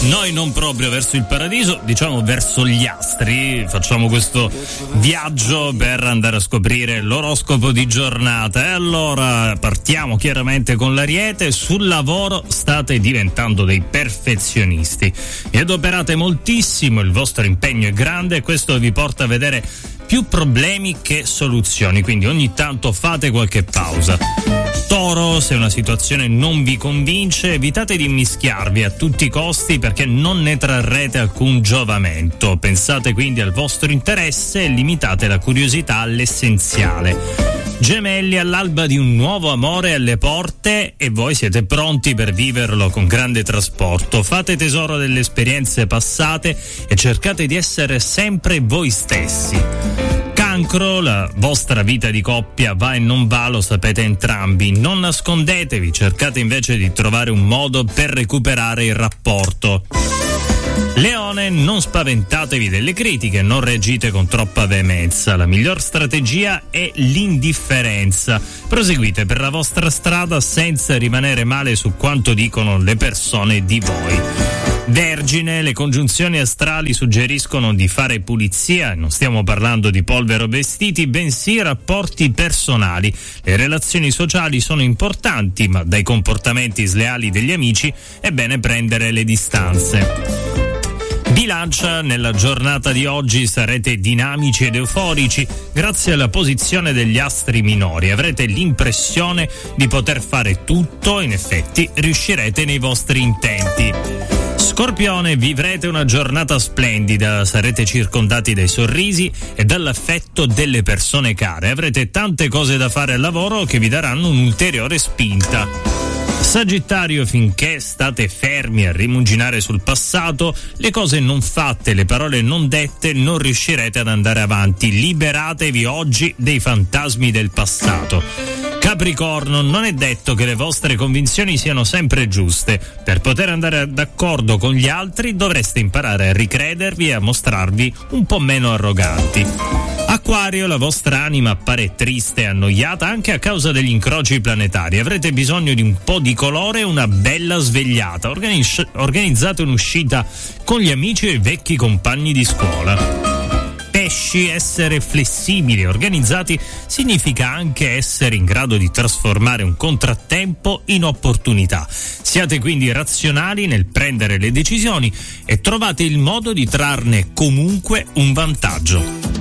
Noi non proprio verso il paradiso, diciamo verso gli astri. Facciamo questo viaggio per andare a scoprire l'oroscopo di giornata. E allora partiamo chiaramente con l'Ariete. Sul lavoro state diventando dei perfezionisti e adoperate moltissimo, il vostro impegno è grande e questo vi porta a vedere più problemi che soluzioni, quindi ogni tanto fate qualche pausa. Toro, se una situazione non vi convince, evitate di immischiarvi a tutti i costi perché non ne trarrete alcun giovamento. Pensate quindi al vostro interesse e limitate la curiosità all'essenziale. Gemelli, all'alba di un nuovo amore alle porte e voi siete pronti per viverlo con grande trasporto. Fate tesoro delle esperienze passate e cercate di essere sempre voi stessi. Cancro, la vostra vita di coppia va e non va, lo sapete entrambi. Non nascondetevi, cercate invece di trovare un modo per recuperare il rapporto. Leone, non spaventatevi delle critiche, non reagite con troppa veemenza. La miglior strategia è l'indifferenza. Proseguite per la vostra strada senza rimanere male su quanto dicono le persone di voi. Vergine, le congiunzioni astrali suggeriscono di fare pulizia, non stiamo parlando di polvere o vestiti, bensì rapporti personali. Le relazioni sociali sono importanti, ma dai comportamenti sleali degli amici è bene prendere le distanze. Bilancia, nella giornata di oggi sarete dinamici ed euforici grazie alla posizione degli astri minori. Avrete l'impressione di poter fare tutto, in effetti riuscirete nei vostri intenti. Scorpione, vivrete una giornata splendida, sarete circondati dai sorrisi e dall'affetto delle persone care. Avrete tante cose da fare al lavoro che vi daranno un'ulteriore spinta. Sagittario, finché state fermi a rimuginare sul passato, le cose non fatte, le parole non dette, non riuscirete ad andare avanti. Liberatevi oggi dei fantasmi del passato. Capricorno, non è detto che le vostre convinzioni siano sempre giuste. Per poter andare d'accordo con gli altri dovreste imparare a ricredervi e a mostrarvi un po' meno arroganti. Acquario, la vostra anima appare triste e annoiata anche a causa degli incroci planetari. Avrete bisogno di un po' di colore e una bella svegliata. Organizzate un'uscita con gli amici e i vecchi compagni di scuola. Pesci, essere flessibili e organizzati significa anche essere in grado di trasformare un contrattempo in opportunità. Siate quindi razionali nel prendere le decisioni e trovate il modo di trarne comunque un vantaggio.